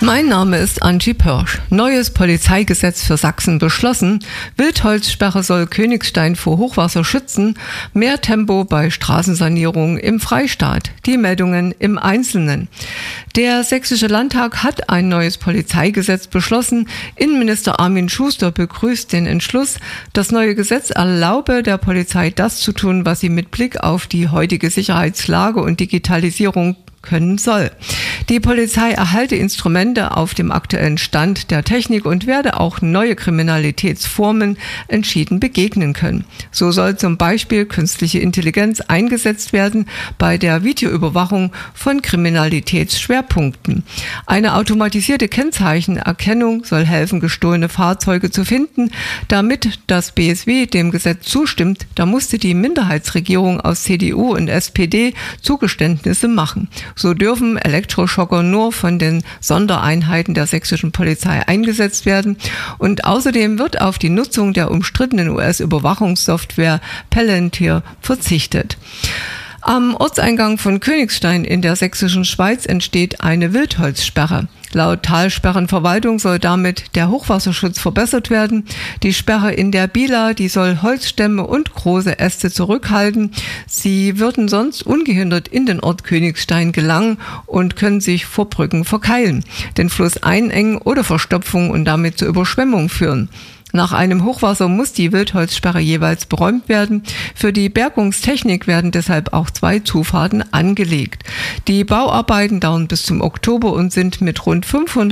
Mein Name ist Angie Pörsch. Neues Polizeigesetz für Sachsen beschlossen. Wildholzsperre soll Königstein vor Hochwasser schützen. Mehr Tempo bei Straßensanierung im Freistaat. Die Meldungen im Einzelnen. Der Sächsische Landtag hat ein neues Polizeigesetz beschlossen. Innenminister Armin Schuster begrüßt den Entschluss. Das neue Gesetz erlaube der Polizei das zu tun, was sie mit Blick auf die heutige Sicherheitslage und Digitalisierung können soll. Die Polizei erhalte Instrumente auf dem aktuellen Stand der Technik und werde auch neue Kriminalitätsformen entschieden begegnen können. So soll zum Beispiel künstliche Intelligenz eingesetzt werden bei der Videoüberwachung von Kriminalitätsschwerpunkten. Eine automatisierte Kennzeichenerkennung soll helfen, gestohlene Fahrzeuge zu finden. Damit das BSW dem Gesetz zustimmt, da musste die Minderheitsregierung aus CDU und SPD Zugeständnisse machen. So dürfen Elektroschocker nur von den Sondereinheiten der sächsischen Polizei eingesetzt werden. Und außerdem wird auf die Nutzung der umstrittenen US-Überwachungssoftware Palantir verzichtet. Am Ortseingang von Königstein in der sächsischen Schweiz entsteht eine Wildholzsperre. Laut Talsperrenverwaltung soll damit der Hochwasserschutz verbessert werden. Die Sperre in der Bila, die soll Holzstämme und große Äste zurückhalten. Sie würden sonst ungehindert in den Ort Königstein gelangen und können sich vor Brücken verkeilen, den Fluss einengen oder Verstopfung und damit zur Überschwemmung führen. Nach einem Hochwasser muss die Wildholzsperre jeweils beräumt werden. Für die Bergungstechnik werden deshalb auch 2 Zufahrten angelegt. Die Bauarbeiten dauern bis zum Oktober und sind mit rund 500